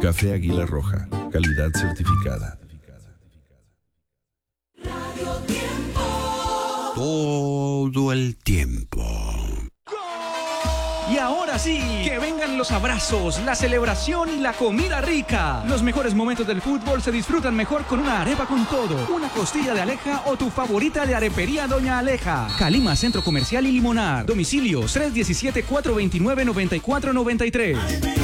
Café Águila Roja, calidad certificada. Todo el tiempo. Y ahora sí, que vengan los abrazos, la celebración y la comida rica. Los mejores momentos del fútbol se disfrutan mejor con una arepa con todo, una costilla de Aleja o tu favorita de Arepería Doña Aleja. Calima, Centro Comercial y Limonar. Domicilios 317-429-9493.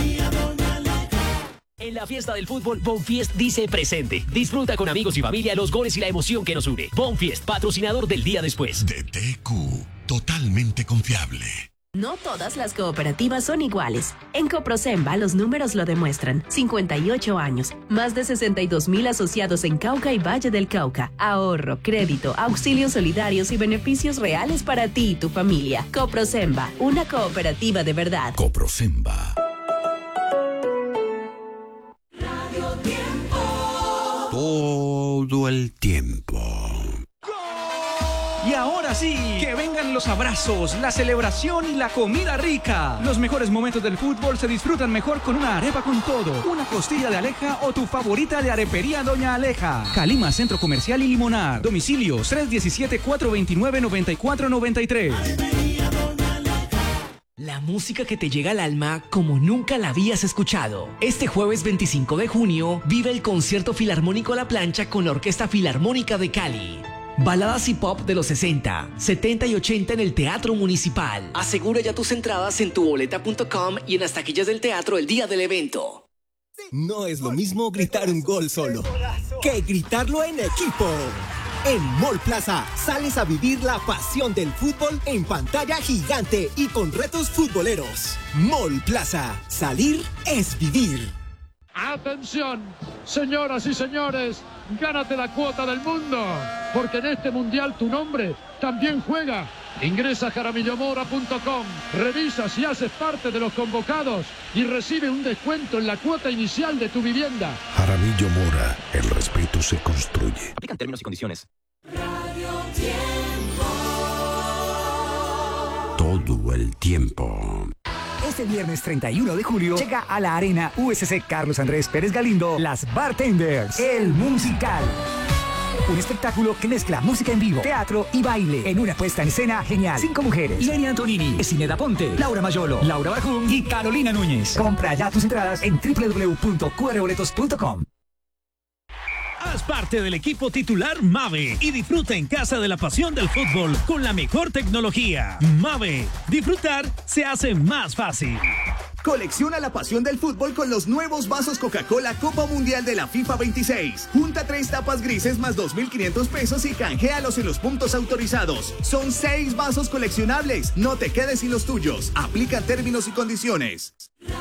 En la fiesta del fútbol, Bonfiest dice presente. Disfruta con amigos y familia los goles y la emoción que nos une. Bonfiest, patrocinador del día después. DTQ, totalmente confiable. No todas las cooperativas son iguales. En Coprosemba los números lo demuestran. 58 años, más de 62,000 asociados en Cauca y Valle del Cauca. Ahorro, crédito, auxilios solidarios y beneficios reales para ti y tu familia. Coprosemba, una cooperativa de verdad. Coprosemba. Todo el tiempo. Y ahora sí, que vengan los abrazos, la celebración y la comida rica. Los mejores momentos del fútbol se disfrutan mejor con una arepa con todo, una costilla de Aleja o tu favorita de Arepería Doña Aleja. Calima, Centro Comercial y Limonar. Domicilios 317-429-9493. La música que te llega al alma como nunca la habías escuchado. Este jueves 25 de junio, vive el concierto filarmónico La Plancha con la Orquesta Filarmónica de Cali. Baladas y pop de los 60, 70 y 80 en el Teatro Municipal. Asegura ya tus entradas en tuboleta.com y en las taquillas del teatro el día del evento. No es lo mismo gritar un gol solo que gritarlo en equipo. En Mall Plaza sales a vivir la pasión del fútbol en pantalla gigante y con retos futboleros. Mall Plaza, salir es vivir. Atención, señoras y señores, gánate la cuota del mundo, porque en este mundial tu nombre también juega. Ingresa a jaramillomora.com, revisa si haces parte de los convocados y recibe un descuento en la cuota inicial de tu vivienda. Jaramillo Mora, el respeto se construye. Aplican términos y condiciones. Todo el tiempo. Este viernes 31 de julio llega a la Arena USC Carlos Andrés Pérez Galindo Las Bartenders, el musical. Un espectáculo que mezcla música en vivo, teatro y baile en una puesta en escena genial. 5 mujeres: Lenny Antonini, Esineda Ponte, Laura Mayolo, Laura Barjún y Carolina Núñez. Compra ya tus entradas en www.qrboletos.com. Haz parte del equipo titular Mave y disfruta en casa de la pasión del fútbol con la mejor tecnología. Mave, disfrutar se hace más fácil. Colecciona la pasión del fútbol con los nuevos vasos Coca-Cola Copa Mundial de la FIFA 26. Junta 3 tapas grises más 2.500 pesos y canjealos en los puntos autorizados. Son 6 vasos coleccionables. No te quedes sin los tuyos. Aplica términos y condiciones.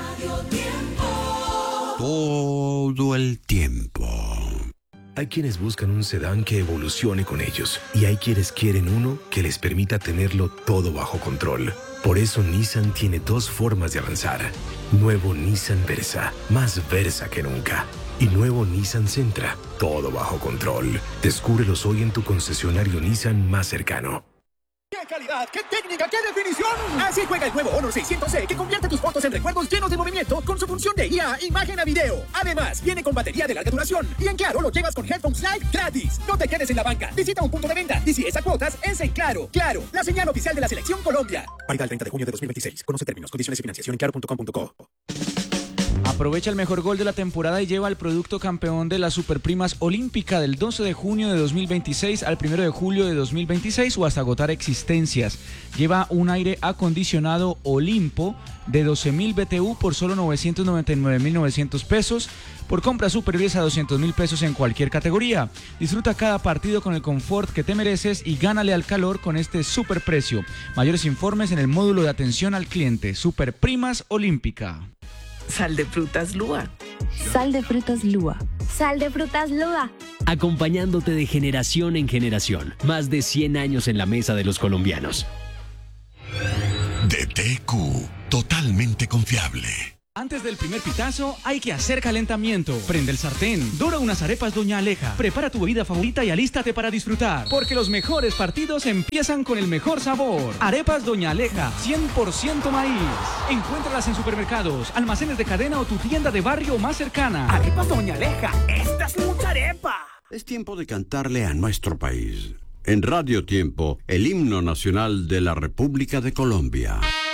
Todo el tiempo. Hay quienes buscan un sedán que evolucione con ellos y hay quienes quieren uno que les permita tenerlo todo bajo control. Por eso Nissan tiene 2 formas de avanzar. Nuevo Nissan Versa, más Versa que nunca. Y nuevo Nissan Sentra, todo bajo control. Descúbrelos hoy en tu concesionario Nissan más cercano. ¡Qué calidad! ¡Qué técnica! ¡Qué definición! Así juega el nuevo Honor 600C, que convierte tus fotos en recuerdos llenos de movimiento con su función de IA, imagen a video. Además, viene con batería de larga duración y en Claro lo llevas con Headphones Live gratis. No te quedes en la banca. Visita un punto de venta y si es a cuotas, es en Claro. Claro, la señal oficial de la Selección Colombia. Válido el 30 de junio de 2026. Conoce términos, condiciones y financiación en claro.com.co. Aprovecha el mejor gol de la temporada y lleva el producto campeón de las Superprimas Olímpica del 12 de junio de 2026 al 1 de julio de 2026 o hasta agotar existencias. Lleva un aire acondicionado Olimpo de 12,000 BTU por solo 999,900 pesos. Por compras superiores a 200,000 pesos en cualquier categoría. Disfruta cada partido con el confort que te mereces y gánale al calor con este superprecio. Mayores informes en el módulo de atención al cliente. Superprimas Olímpica. Sal de frutas Lua. Sal de frutas Lua. Sal de frutas Lua. Acompañándote de generación en generación. Más de 100 años en la mesa de los colombianos. DTQ, totalmente confiable. Antes del primer pitazo, hay que hacer calentamiento. Prende el sartén, dora unas arepas Doña Aleja, prepara tu bebida favorita y alístate para disfrutar. Porque los mejores partidos empiezan con el mejor sabor. Arepas Doña Aleja, 100% maíz. Encuéntralas en supermercados, almacenes de cadena o tu tienda de barrio más cercana. Arepas Doña Aleja, esta es mucha arepa. Es tiempo de cantarle a nuestro país. En Radio Tiempo, el himno nacional de la República de Colombia.